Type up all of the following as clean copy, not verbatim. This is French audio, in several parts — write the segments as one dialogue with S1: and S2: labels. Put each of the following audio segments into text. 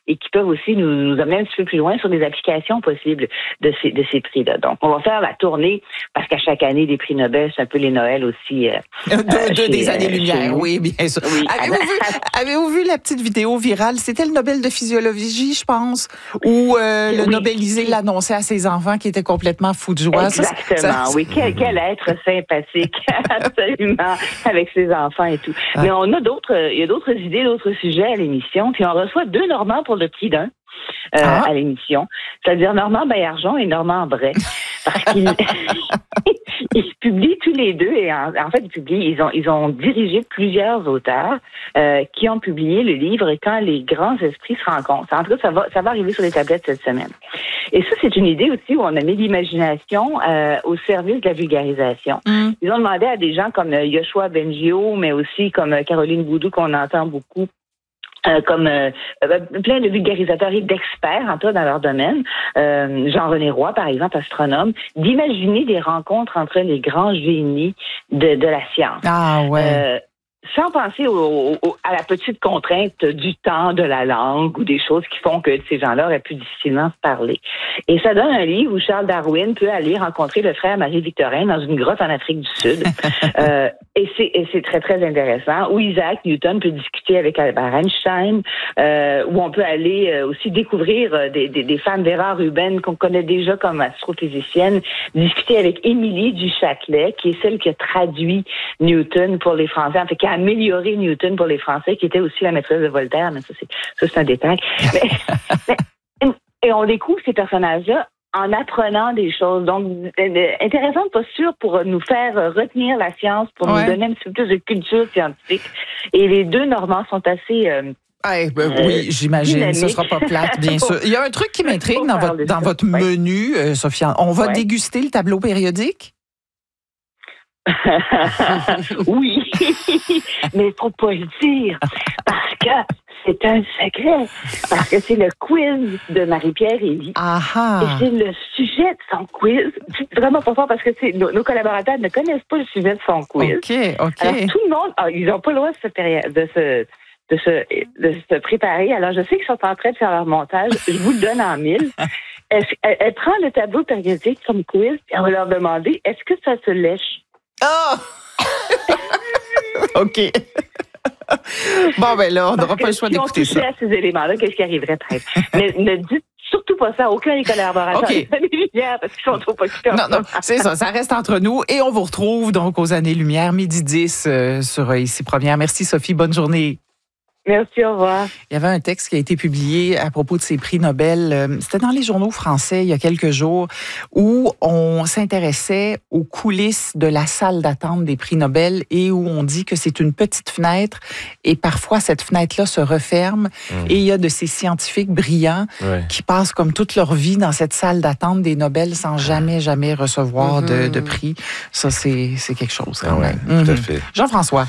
S1: et qui peuvent aussi nous amener un petit peu plus loin sur des applications possibles de ces prix-là. Donc, on va faire la tournée parce qu'à chaque année, des prix Nobel, c'est un peu les Noëls aussi.
S2: Des années-lumière, oui, bien sûr. Oui. Avez-vous vu la petite vidéo virale? C'était le Nobel de physiologie, je pense, où le Nobelisé l'annonçait à ses enfants qui étaient complètement fous de joie.
S1: Exactement, oui. Quel être sympathique, absolument, avec ses enfants et tout. Mais il y a d'autres idées, d'autres sujets à l'émission, puis on reçoit 2 Normands pour le prix d'un. À l'émission, c'est-à-dire Normand Baillargeon et Normand Bray, parce qu'ils ils publient tous les deux et en fait ils ont dirigé plusieurs auteurs qui ont publié le livre Quand les grands esprits se rencontrent. En tout cas, ça va arriver sur les tablettes cette semaine. Et ça, c'est une idée aussi où on a mis l'imagination au service de la vulgarisation. Ils ont demandé à des gens comme Yoshua Bengio, mais aussi comme Caroline Boudou qu'on entend beaucoup. Comme plein de vulgarisateurs et d'experts en tout dans leur domaine, Jean-René Roy, par exemple, astronome, d'imaginer des rencontres entre les grands génies de la science.
S2: Ah ouais.
S1: Sans penser à la petite contrainte du temps, de la langue ou des choses qui font que ces gens-là auraient pu difficilement se parler. Et ça donne un livre où Charles Darwin peut aller rencontrer le frère Marie-Victorin dans une grotte en Afrique du Sud. Et c'est très, très intéressant. Où Isaac Newton peut discuter avec Albert Einstein, où on peut aller aussi découvrir des femmes, Vera Rubin, qu'on connaît déjà comme astrophysicienne, discuter avec Émilie du Châtelet, qui est celle qui a traduit Newton pour les Français, en fait, qui a amélioré Newton pour les Français, qui était aussi la maîtresse de Voltaire, mais ça c'est un détail. Et on découvre ces personnages-là en apprenant des choses. Donc, intéressante posture pour nous faire retenir la science, pour nous donner un petit peu plus de culture scientifique. Et les 2 Normands sont assez...
S2: oui, j'imagine. Ce sera pas plate, bien sûr. Il y a un truc qui m'intrigue dans votre menu, Sophia. On va déguster le tableau périodique?
S1: Oui, mais il faut pas le dire, parce que c'est un secret, parce que c'est le quiz de Marie-Pierre Elie. Et c'est le sujet de son quiz. C'est vraiment pas fort parce que nos collaborateurs ne connaissent pas le sujet de son quiz.
S2: OK.
S1: Alors, tout le monde, ils n'ont pas le droit de se préparer. Alors, je sais qu'ils sont en train de faire leur montage. Je vous le donne en 1000. Elle prend le tableau périodique comme quiz et on va leur demander, est-ce que ça se lèche?
S2: OK. Bon, ben là, on n'aura pas le choix d'écouter ça.
S1: Si on touchait à ces éléments-là, qu'est-ce qui arriverait peut-être? Mais ne dites surtout pas ça à aucun des collaborateurs.
S2: Okay.
S1: Parce qu'ils sont trop occupés.
S2: Non, c'est ça reste entre nous. Et on vous retrouve donc aux Années-Lumière, 12h10 sur Ici Première. Merci, Sophie. Bonne journée.
S1: Merci, au revoir.
S2: Il y avait un texte qui a été publié à propos de ces prix Nobel. C'était dans les journaux français il y a quelques jours où on s'intéressait aux coulisses de la salle d'attente des prix Nobel et où on dit que c'est une petite fenêtre et parfois cette fenêtre-là se referme et il y a de ces scientifiques brillants qui passent comme toute leur vie dans cette salle d'attente des Nobel sans jamais recevoir de prix. Ça, c'est quelque chose quand même.
S3: Tout à fait.
S2: Jean-François.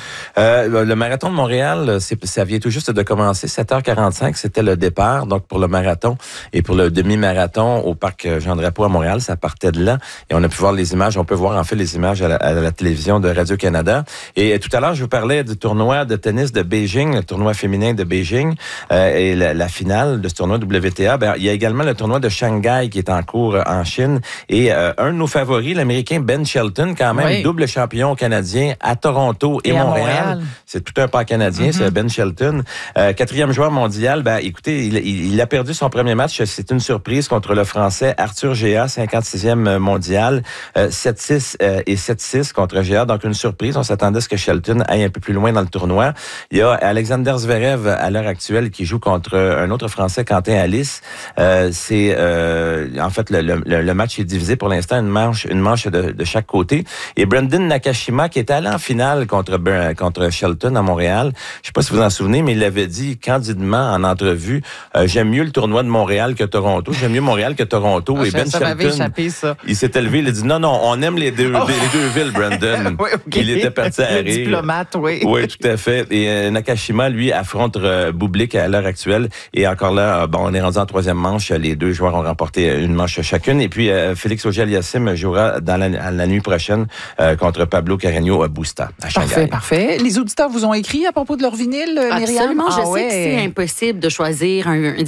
S3: Le marathon de Montréal, ça vient tout juste de commencer. 7h45, c'était le départ, donc pour le marathon et pour le demi-marathon au parc Jean-Drapeau à Montréal, ça partait de là. Et on a pu voir les images. On peut voir en fait les images à la télévision de Radio-Canada. Et tout à l'heure, je vous parlais du tournoi de tennis de Beijing, le tournoi féminin de Beijing et la finale de ce tournoi WTA. Il y a également le tournoi de Shanghai qui est en cours en Chine. Et un de nos favoris, l'Américain Ben Shelton, quand même double champion canadien à Toronto et Montréal. C'est tout un pas canadien, c'est Ben Shelton. 4e joueur mondial. Écoutez, il a perdu son premier match. C'est une surprise contre le Français Arthur Géa, 56e mondial. 7-6 et 7-6 contre Géa. Donc, une surprise. On s'attendait à ce que Shelton aille un peu plus loin dans le tournoi. Il y a Alexander Zverev, à l'heure actuelle, qui joue contre un autre Français, Quentin Alice. C'est en fait, le match est divisé pour l'instant, une manche de chaque côté. Et Brandon Nakashima, qui est allé en finale contre Shelton à Montréal. Je sais pas si vous en souvenez, mais il avait dit candidement en entrevue, j'aime mieux le tournoi de Montréal que Toronto. J'aime mieux Montréal que Toronto. Et Ben Shelton, il s'est élevé, il a dit non, on aime les deux villes, Brandon. Il était parti à rire.
S2: Diplomate,
S3: Oui, tout à fait. Et Nakashima, lui, affronte Bublik à l'heure actuelle. Et encore là, on est rendu en 3e manche. Les 2 joueurs ont remporté une manche chacune. Et puis, Félix Auger-Aliassime jouera dans la nuit prochaine contre Pablo Carreño Busta à Shanghai.
S2: Parfait. Les auditeurs vous ont écrit à propos de leur vinyle, Myriam?
S4: Absolument. Je sais que c'est impossible de choisir un